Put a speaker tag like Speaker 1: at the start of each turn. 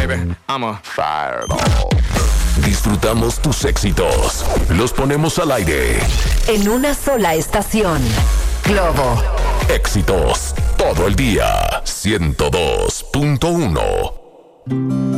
Speaker 1: baby. I'm a fireball.
Speaker 2: Disfrutamos tus éxitos. Los ponemos al aire.
Speaker 3: En una sola estación. Globo.
Speaker 2: Éxitos todo el día. 102.1.